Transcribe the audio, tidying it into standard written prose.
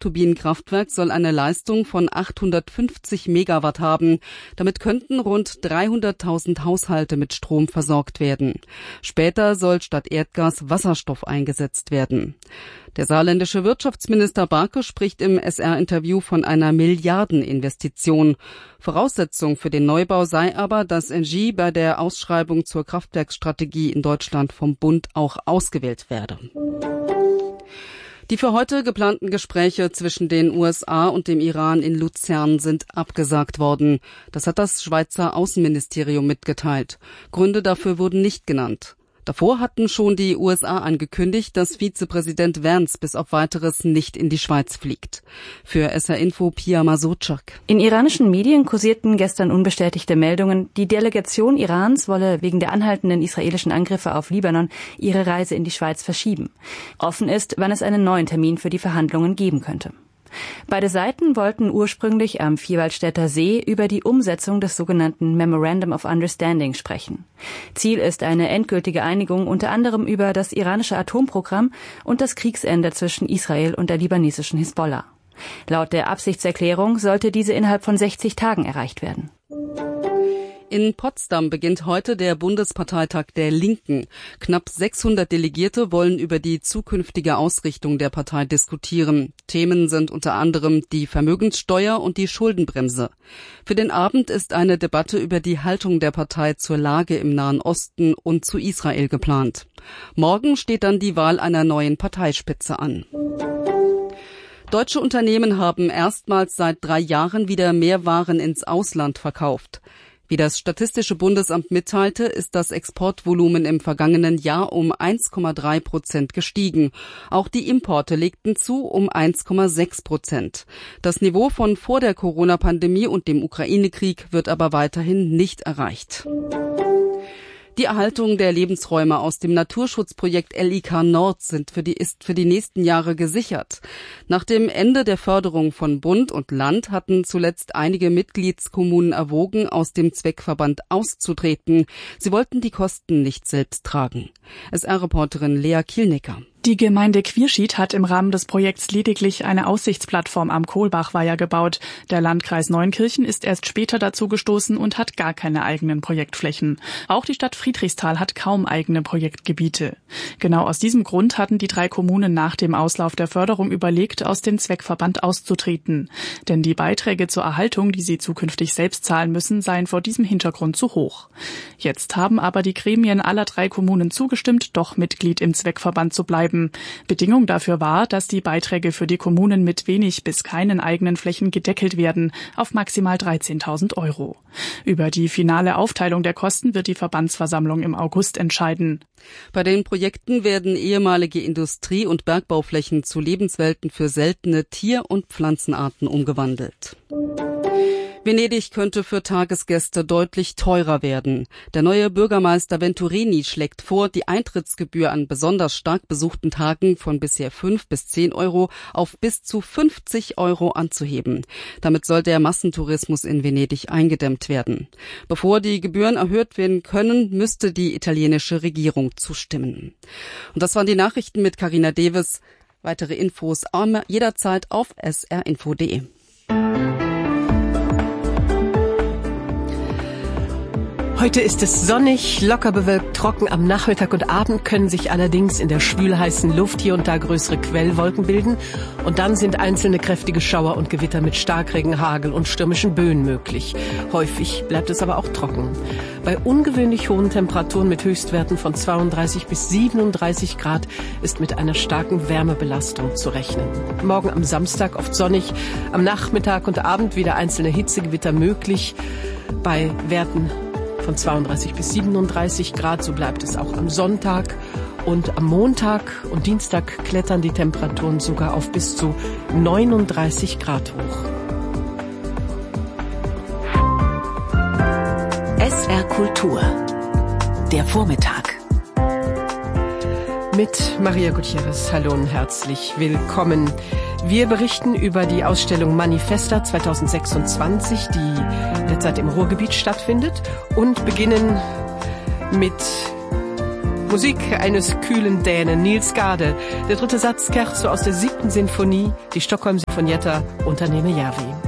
Gasturbinenkraftwerk soll eine Leistung von 850 Megawatt haben. Damit könnten rund 300.000 Haushalte mit Strom versorgt werden. Später soll statt Erdgas Wasserstoff eingesetzt werden. Der saarländische Wirtschaftsminister Barke spricht im SR-Interview von einer Milliardeninvestition. Voraussetzung für den Neubau sei aber, dass ENGIE bei der Ausschreibung zur Kraftwerksstrategie in Deutschland vom Bund auch ausgewählt werde. Die für heute geplanten Gespräche zwischen den USA und dem Iran in Luzern sind abgesagt worden. Das hat das Schweizer Außenministerium mitgeteilt. Gründe dafür wurden nicht genannt. Davor hatten schon die USA angekündigt, dass Vizepräsident Vance bis auf Weiteres nicht in die Schweiz fliegt. Für SR Info Pia Masotschak. In iranischen Medien kursierten gestern unbestätigte Meldungen, die Delegation Irans wolle wegen der anhaltenden israelischen Angriffe auf Libanon ihre Reise in die Schweiz verschieben. Offen ist, wann es einen neuen Termin für die Verhandlungen geben könnte. Beide Seiten wollten ursprünglich am Vierwaldstätter See über die Umsetzung des sogenannten Memorandum of Understanding sprechen. Ziel ist eine endgültige Einigung unter anderem über das iranische Atomprogramm und das Kriegsende zwischen Israel und der libanesischen Hisbollah. Laut der Absichtserklärung sollte diese innerhalb von 60 Tagen erreicht werden. In Potsdam beginnt heute der Bundesparteitag der Linken. Knapp 600 Delegierte wollen über die zukünftige Ausrichtung der Partei diskutieren. Themen sind unter anderem die Vermögenssteuer und die Schuldenbremse. Für den Abend ist eine Debatte über die Haltung der Partei zur Lage im Nahen Osten und zu Israel geplant. Morgen steht dann die Wahl einer neuen Parteispitze an. Deutsche Unternehmen haben erstmals seit 3 Jahren wieder mehr Waren ins Ausland verkauft. Wie das Statistische Bundesamt mitteilte, ist das Exportvolumen im vergangenen Jahr um 1,3% gestiegen. Auch die Importe legten zu um 1,6%. Das Niveau von vor der Corona-Pandemie und dem Ukraine-Krieg wird aber weiterhin nicht erreicht. Die Erhaltung der Lebensräume aus dem Naturschutzprojekt LIK Nord ist für die nächsten Jahre gesichert. Nach dem Ende der Förderung von Bund und Land hatten zuletzt einige Mitgliedskommunen erwogen, aus dem Zweckverband auszutreten. Sie wollten die Kosten nicht selbst tragen. SR-Reporterin Lea Kielnecker. Die Gemeinde Quierschied hat im Rahmen des Projekts lediglich eine Aussichtsplattform am Kohlbachweiher gebaut. Der Landkreis Neunkirchen ist erst später dazu gestoßen und hat gar keine eigenen Projektflächen. Auch die Stadt Friedrichsthal hat kaum eigene Projektgebiete. Genau aus diesem Grund hatten die 3 Kommunen nach dem Auslauf der Förderung überlegt, aus dem Zweckverband auszutreten. Denn die Beiträge zur Erhaltung, die sie zukünftig selbst zahlen müssen, seien vor diesem Hintergrund zu hoch. Jetzt haben aber die Gremien aller 3 Kommunen zugestimmt, doch Mitglied im Zweckverband zu bleiben. Bedingung dafür war, dass die Beiträge für die Kommunen mit wenig bis keinen eigenen Flächen gedeckelt werden auf maximal 13.000 €. Über die finale Aufteilung der Kosten wird die Verbandsversammlung im August entscheiden. Bei den Projekten werden ehemalige Industrie- und Bergbauflächen zu Lebenswelten für seltene Tier- und Pflanzenarten umgewandelt. Venedig könnte für Tagesgäste deutlich teurer werden. Der neue Bürgermeister Venturini schlägt vor, die Eintrittsgebühr an besonders stark besuchten Tagen von bisher 5 bis 10 € auf bis zu 50 € anzuheben. Damit soll der Massentourismus in Venedig eingedämmt werden. Bevor die Gebühren erhöht werden können, müsste die italienische Regierung zustimmen. Und das waren die Nachrichten mit Carina Deves. Weitere Infos jederzeit auf srinfo.de. Heute ist es sonnig, locker bewölkt, trocken. Am Nachmittag und Abend können sich allerdings in der schwülheißen Luft hier und da größere Quellwolken bilden. Und dann sind einzelne kräftige Schauer und Gewitter mit Starkregen, Hagel und stürmischen Böen möglich. Häufig bleibt es aber auch trocken. Bei ungewöhnlich hohen Temperaturen mit Höchstwerten von 32 bis 37 Grad ist mit einer starken Wärmebelastung zu rechnen. Morgen am Samstag oft sonnig, am Nachmittag und Abend wieder einzelne Hitzegewitter möglich. Bei Werten von 32 bis 37 Grad, so bleibt es auch am Sonntag. Und am Montag und Dienstag klettern die Temperaturen sogar auf bis zu 39 Grad hoch. SR Kultur, der Vormittag. Mit Maria Gutierrez. Hallo und herzlich willkommen. Wir berichten über die Ausstellung Manifesta 2026, die derzeit im Ruhrgebiet stattfindet, und beginnen mit Musik eines kühlen Dänen, Niels Gade. Der dritte Satz kehrt so aus der 7. Sinfonie, die Stockholm-Sinfonietta, Unternehmer Järvi.